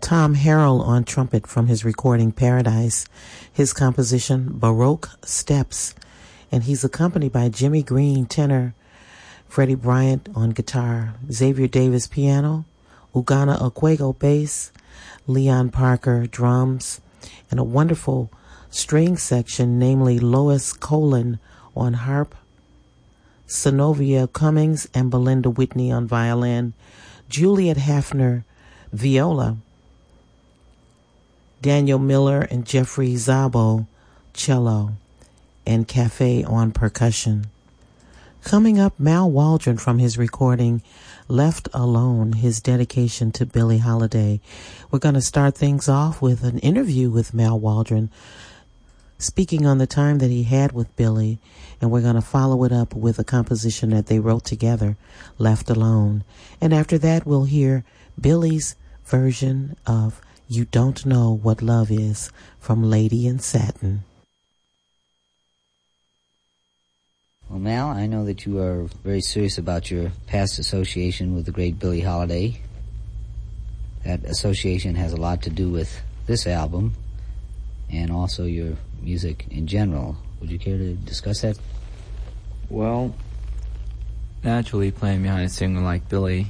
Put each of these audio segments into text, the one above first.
Tom Harrell on trumpet from his recording Paradise, his composition Baroque Steps, and he's accompanied by Jimmy Green, tenor, Freddie Bryant on guitar, Xavier Davis piano, Ugana Okwego bass, Leon Parker drums, and a wonderful string section, namely Lois Colin on harp, Synovia Cummings and Belinda Whitney on violin, Juliet Hafner viola, Daniel Miller and Jeffrey Szabo cello, and Cafe on percussion. Coming up, Mal Waldron from his recording Left Alone, his dedication to Billie Holiday. We're going to start things off with an interview with Mal Waldron, speaking on the time that he had with Billie, and we're going to follow it up with a composition that they wrote together, Left Alone. And after that, we'll hear Billie's version of You Don't Know What Love Is from Lady in Satin. Well, Mal, I know that you are very serious about your past association with the great Billie Holiday. That association has a lot to do with this album and also your music in general. Would you care to discuss that? Well, naturally, playing behind a singer like Billie,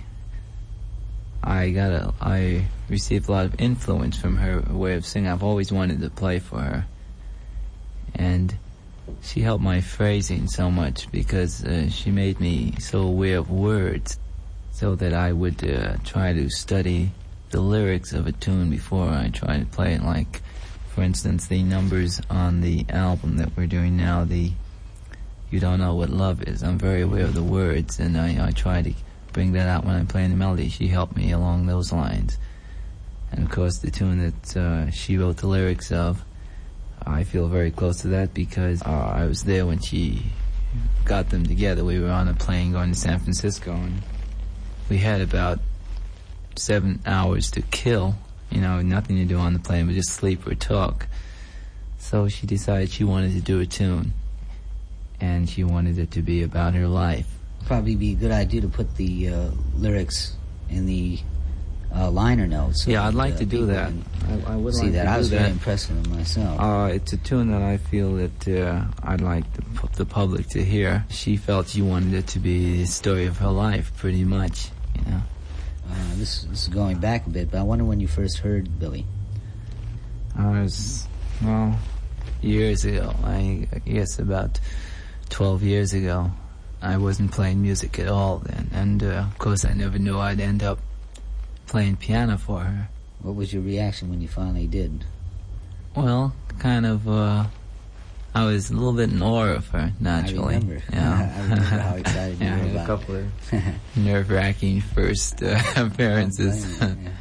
I received a lot of influence from her way of singing. I've always wanted to play for her, and she helped my phrasing so much because she made me so aware of words, so that I would try to study the lyrics of a tune before I try to play it. Like, for instance, the numbers on the album that we're doing now, the You Don't Know What Love Is. I'm very aware of the words, and I try to bring that out when I'm playing the melody. She helped me along those lines. And of course, the tune that she wrote the lyrics of, I feel very close to that because I was there when she got them together. We were on a plane going to San Francisco, and we had about 7 hours to kill. You know, nothing to do on the plane but just sleep or talk. So she decided she wanted to do a tune, and she wanted it to be about her life. Probably be a good idea to put the lyrics in the liner notes. So yeah, I'd like to do that. I would see like that. To I was do very that. impressed with it myself. It's a tune that I feel that I'd like the public to hear. She felt she wanted it to be the story of her life, pretty much, you know. This is going back a bit, but I wonder when you first heard Billie. I was, well, years ago. I guess about 12 years ago. I wasn't playing music at all then, and of course I never knew I'd end up playing piano for her. What was your reaction when you finally did? Well, kind of, I was a little bit in awe of her, naturally. I remember. Yeah. I remember how excited you were about it. A couple of nerve-wracking first appearances.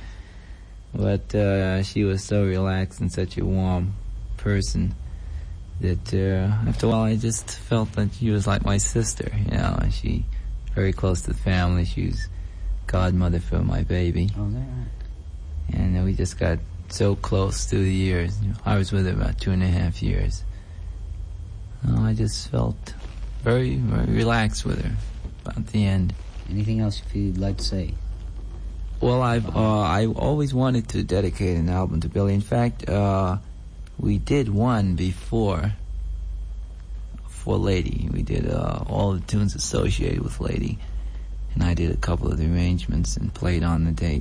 But she was so relaxed and such a warm person that after a while I just felt that she was like my sister, you know, and she very close to the family. She was godmother for my baby. Oh, is that right? And we just got so close through the years. You know, I was with her about 2.5 years. I just felt very, very relaxed with her about the end. Anything else you'd like to say? Well, I always wanted to dedicate an album to Billie. In fact, we did one before for Lady. We did all the tunes associated with Lady, and I did a couple of the arrangements and played on the date.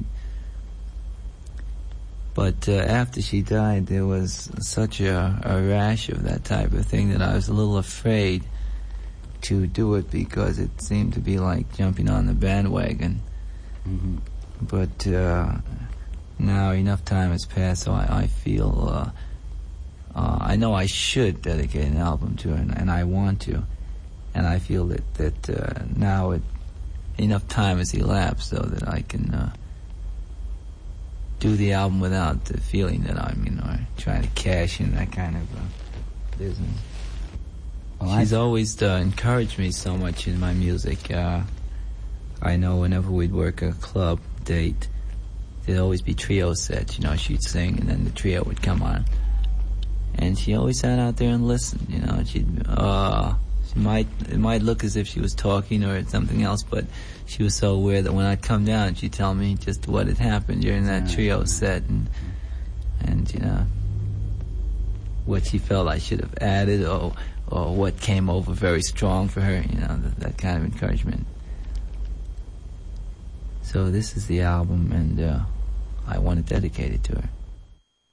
But after she died, there was such a rash of that type of thing that I was a little afraid to do it because it seemed to be like jumping on the bandwagon. Mm-hmm. But now enough time has passed, so I feel I know I should dedicate an album to her, and I want to, and I feel that now enough time has elapsed so that I can do the album without the feeling that I'm, trying to cash in that kind of business. Well, she's always encouraged me so much in my music. I know whenever we'd work a club date, there'd always be trio sets. She'd sing, and then the trio would come on. And she always sat out there and listened, She'd It might look as if she was talking or something else, but she was so aware that when I'd come down, she'd tell me just what had happened during that trio set, and you know, what she felt I should have added, or what came over very strong for her, you know, that kind of encouragement. So this is the album, and I want to dedicate it to her.